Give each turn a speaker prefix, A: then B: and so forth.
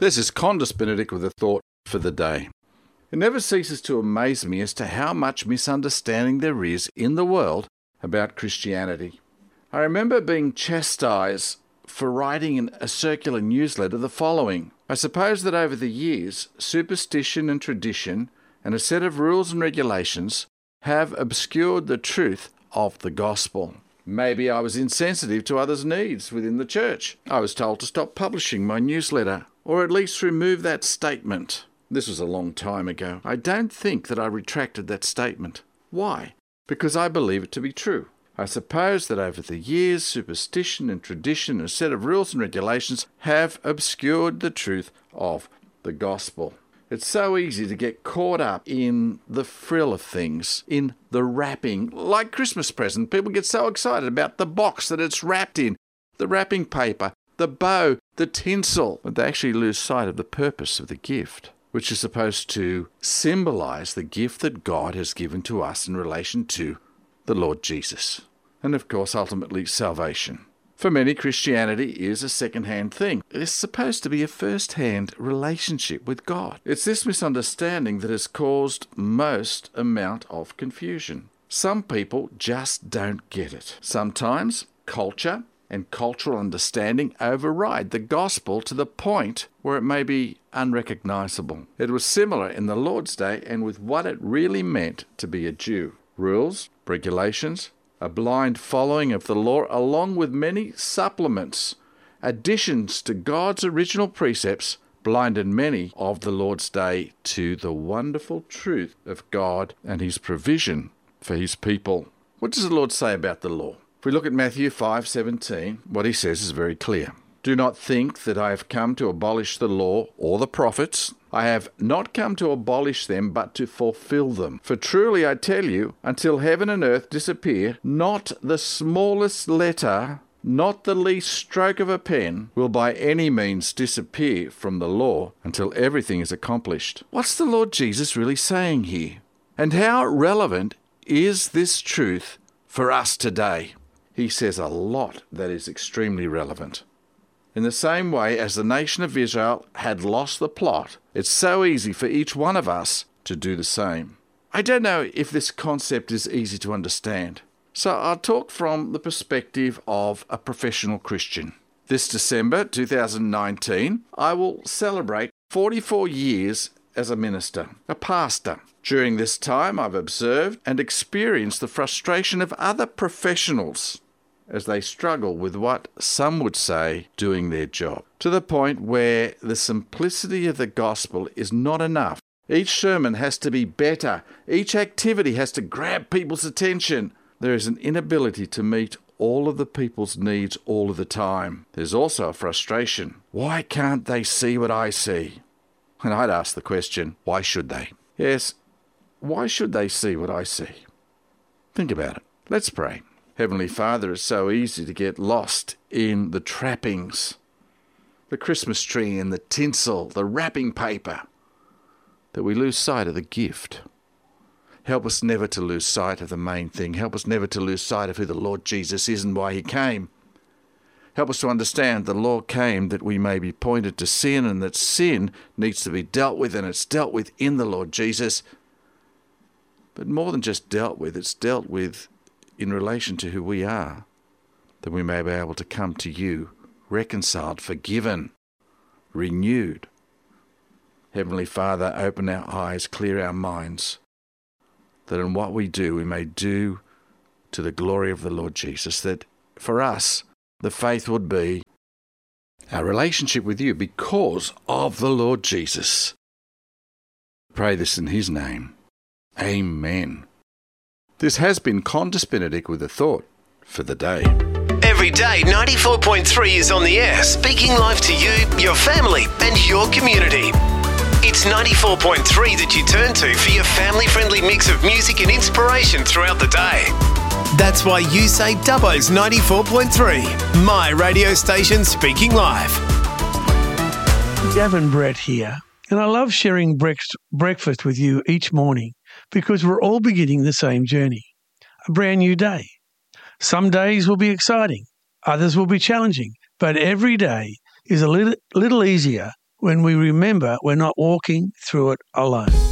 A: This is Condis Benedict with a thought for the day. It never ceases to amaze me as to how much misunderstanding there is in the world about Christianity. I remember being chastised for writing in a circular newsletter the following. I suppose that over the years, superstition and tradition and a set of rules and regulations have obscured the truth of the gospel. Maybe I was insensitive to others' needs within the church. I was told to stop publishing my newsletter, or at least remove that statement. This was a long time ago. I don't think that I retracted that statement. Why? Because I believe it to be true. I suppose that over the years, superstition and tradition and a set of rules and regulations have obscured the truth of the gospel. It's so easy to get caught up in the frill of things, in the wrapping. Like Christmas present, people get so excited about the box that it's wrapped in, the wrapping paper, the bow, the tinsel, but they actually lose sight of the purpose of the gift, which is supposed to symbolize the gift that God has given to us in relation to the Lord Jesus, and of course ultimately salvation. For many, Christianity is a second-hand thing. It is supposed to be a first-hand relationship with God. It's this misunderstanding that has caused most amount of confusion. Some people just don't get it. Sometimes culture and cultural understanding override the gospel to the point where it may be unrecognizable. It was similar in the Lord's day and with what it really meant to be a Jew. Rules, regulations, a blind following of the law, along with many supplements, additions to God's original precepts, blinded many of the Lord's day to the wonderful truth of God and his provision for his people. What does the Lord say about the law? If we look at Matthew 5:17, what he says is very clear. Do not think that I have come to abolish the law or the prophets. I have not come to abolish them, but to fulfill them. For truly I tell you, until heaven and earth disappear, not the smallest letter, not the least stroke of a pen, will by any means disappear from the law until everything is accomplished. What's the Lord Jesus really saying here? And how relevant is this truth for us today? He says a lot that is extremely relevant. In the same way as the nation of Israel had lost the plot, it's so easy for each one of us to do the same. I don't know if this concept is easy to understand, so I'll talk from the perspective of a professional Christian. This December 2019, I will celebrate 44 years as a minister, a pastor. During this time, I've observed and experienced the frustration of other professionals as they struggle with what some would say doing their job, to the point where the simplicity of the gospel is not enough. Each sermon has to be better. Each activity has to grab people's attention. There is an inability to meet all of the people's needs all of the time. There's also a frustration. Why can't they see what I see? And I'd ask the question, why should they? Yes, why should they see what I see? Think about it. Let's pray. Heavenly Father, it's so easy to get lost in the trappings, the Christmas tree and the tinsel, the wrapping paper, that we lose sight of the gift. Help us never to lose sight of the main thing. Help us never to lose sight of who the Lord Jesus is and why he came. Help us to understand the law came that we may be pointed to sin, and that sin needs to be dealt with, and it's dealt with in the Lord Jesus. But more than just dealt with, it's dealt with in relation to who we are, that we may be able to come to you reconciled, forgiven, renewed. Heavenly Father, open our eyes, clear our minds, that in what we do, we may do to the glory of the Lord Jesus, that for us, the faith would be our relationship with you because of the Lord Jesus. Pray this in his name. Amen. This has been Condis Benedict with a thought for the day.
B: Every day, 94.3 is on the air, speaking life to you, your family, and your community. It's 94.3 that you turn to for your family-friendly mix of music and inspiration throughout the day. That's why you say Dubbo's 94.3, my radio station speaking live.
C: Gavin Brett here, and I love sharing breakfast with you each morning because we're all beginning the same journey, a brand new day. Some days will be exciting, others will be challenging, but every day is a little easier when we remember we're not walking through it alone.